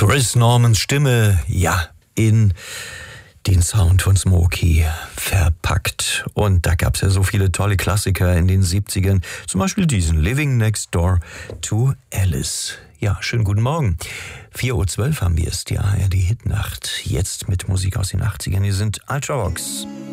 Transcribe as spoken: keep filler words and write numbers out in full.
Chris Normans Stimme, ja, in den Sound von Smokey verpackt. Und da gab es ja so viele tolle Klassiker in den siebzigern. Zum Beispiel diesen Living Next Door to Alice. Ja, schönen guten Morgen. vier Uhr zwölf haben wir es, die A R D Hitnacht. Jetzt mit Musik aus den achtzigern. Hier sind Ultravox.